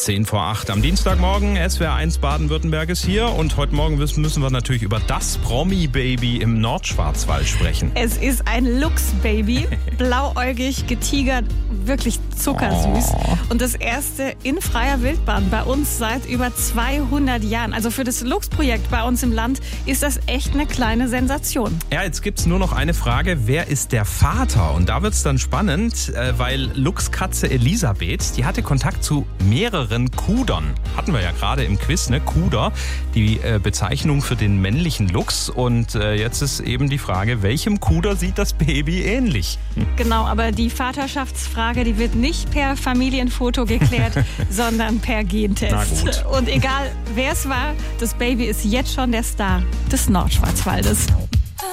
7:10 am Dienstagmorgen. SWR1 Baden-Württemberg ist hier und heute Morgen müssen wir natürlich über das Promi-Baby im Nordschwarzwald sprechen. Es ist ein Luchsbaby, blauäugig, getigert, wirklich zuckersüß. Und das erste in freier Wildbahn bei uns seit über 200 Jahren. Also für das Luchsprojekt bei uns im Land ist das echt eine kleine Sensation. Ja, jetzt gibt's nur noch eine Frage, wer ist der Vater? Und da wird's dann spannend, weil Luchskatze Elisabeth, die hatte Kontakt zu mehreren Kudern. Hatten wir ja gerade im Quiz, ne? Kuder, die Bezeichnung für den männlichen Luchs. Und jetzt ist eben die Frage, welchem Kuder sieht das Baby ähnlich? Genau, aber die Vaterschaftsfrage, die wird nicht per Familienfoto geklärt, sondern per Gentest. Na gut. Und egal wer es war, das Baby ist jetzt schon der Star des Nordschwarzwaldes.